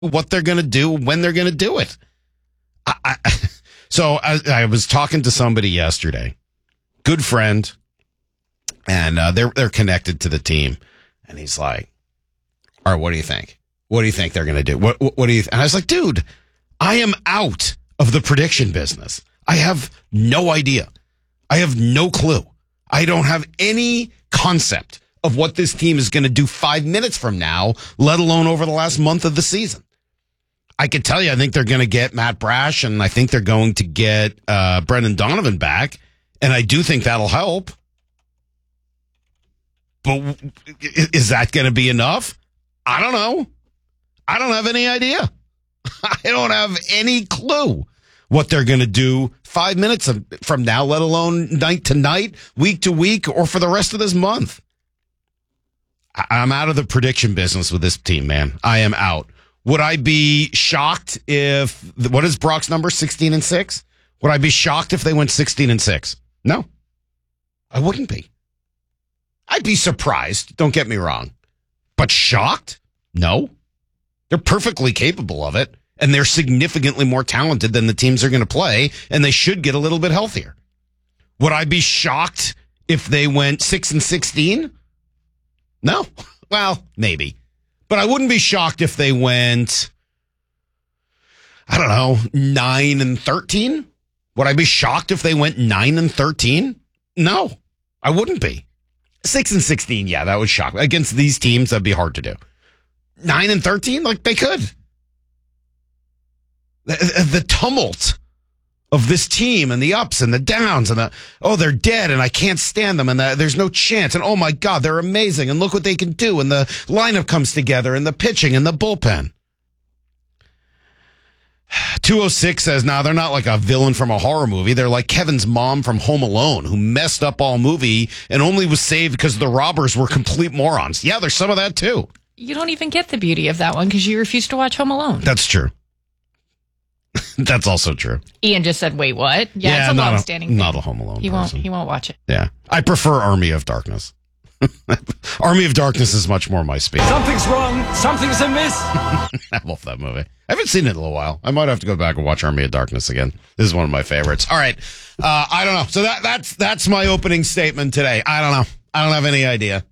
what they're going to do, when they're going to do it. So I was talking to somebody yesterday, good friend, and they're connected to the team. And he's like, all right, what do you think? What do you think they're going to do? What do you And I was like, dude, I am out of the prediction business. I have no idea. I have no clue. I don't have any concept of what this team is going to do 5 minutes from now, let alone over the last month of the season. I could tell you, I think they're going to get Matt Brash, and I think they're going to get Brendan Donovan back, and I do think that'll help. But is that going to be enough? I don't know. I don't have any idea. I don't have any clue what they're going to do 5 minutes from now, let alone night to night, week to week, or for the rest of this month. I'm out of the prediction business with this team, man. I am out. Would I be shocked if, what is Brock's number, 16-6? Would I be shocked if they went 16-6? No, I wouldn't be. I'd be surprised, don't get me wrong. But shocked? No. They're perfectly capable of it, and they're significantly more talented than the teams they're going to play, and they should get a little bit healthier. Would I be shocked if they went 6-16? No. Well, maybe. But I wouldn't be shocked if they went, I don't know, 9-13. Would I be shocked if they went 9-13? No, I wouldn't be. 6-16, yeah, that would shock me. Against these teams, that'd be hard to do. 9-13, like they could. The tumult of this team and the ups and the downs and they're dead and I can't stand them and there's no chance and oh my God, they're amazing and look what they can do and the lineup comes together and the pitching and the bullpen. 206 says, nah, they're not like a villain from a horror movie. They're like Kevin's mom from Home Alone who messed up all movie and only was saved because the robbers were complete morons. Yeah, there's some of that too. You don't even get the beauty of that one because you refuse to watch Home Alone. That's true. That's also true. Ian just said, wait, what? Yeah, it's a long-standing thing. Not a Home Alone person. He won't watch it. Yeah. I prefer Army of Darkness. Army of Darkness is much more my speed. Something's wrong. Something's amiss. I love that movie. I haven't seen it in a little while. I might have to go back and watch Army of Darkness again. This is one of my favorites. All right. I don't know. So that's my opening statement today. I don't know. I don't have any idea.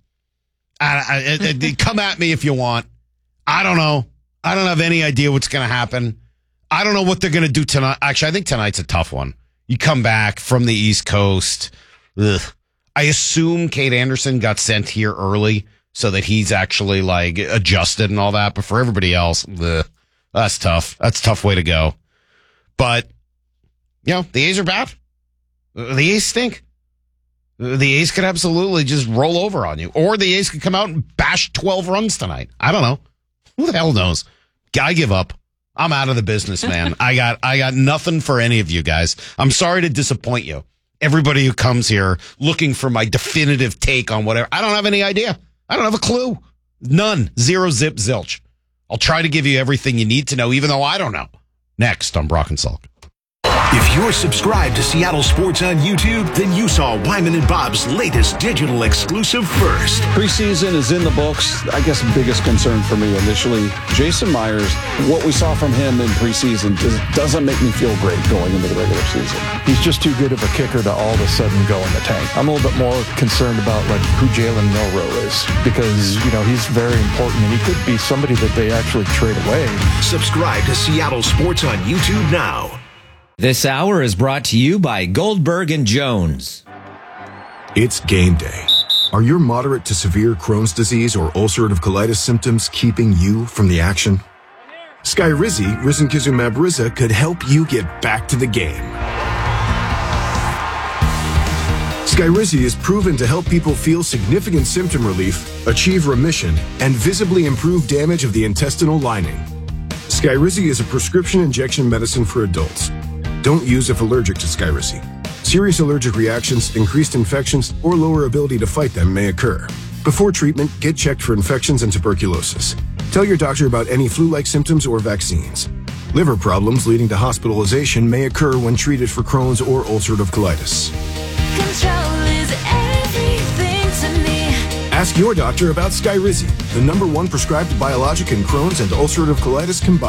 Come at me if you want. I don't know. I don't have any idea what's going to happen. I don't know what they're going to do tonight. Actually, I think tonight's a tough one. You come back from the East Coast. Ugh. I assume Kate Anderson got sent here early so that he's actually like adjusted and all that. But for everybody else, that's tough. That's a tough way to go. But, you know, the A's are bad. The A's stink. The A's could absolutely just roll over on you. Or the A's could come out and bash 12 runs tonight. I don't know. Who the hell knows? I give up. I'm out of the business, man. I got nothing for any of you guys. I'm sorry to disappoint you. Everybody who comes here looking for my definitive take on whatever. I don't have any idea. I don't have a clue. None. Zero, zip, zilch. I'll try to give you everything you need to know, even though I don't know. Next on Brock and Salk. If you're subscribed to Seattle Sports on YouTube, then you saw Wyman and Bob's latest digital exclusive first. Preseason is in the books. I guess the biggest concern for me initially, Jason Myers, what we saw from him in preseason doesn't make me feel great going into the regular season. He's just too good of a kicker to all of a sudden go in the tank. I'm a little bit more concerned about like who Jalen Milroe is because, you know, he's very important and he could be somebody that they actually trade away. Subscribe to Seattle Sports on YouTube now. This hour is brought to you by Goldberg and Jones. It's game day. Are your moderate to severe Crohn's disease or ulcerative colitis symptoms keeping you from the action? Skyrizi, risankizumab Riza, could help you get back to the game. Skyrizi is proven to help people feel significant symptom relief, achieve remission, and visibly improve damage of the intestinal lining. Skyrizi is a prescription injection medicine for adults. Don't use if allergic to Skyrizi. Serious allergic reactions, increased infections, or lower ability to fight them may occur. Before treatment, get checked for infections and tuberculosis. Tell your doctor about any flu-like symptoms or vaccines. Liver problems leading to hospitalization may occur when treated for Crohn's or ulcerative colitis. Control is everything to me. Ask your doctor about Skyrizi. the #1 prescribed biologic in Crohn's and ulcerative colitis combined.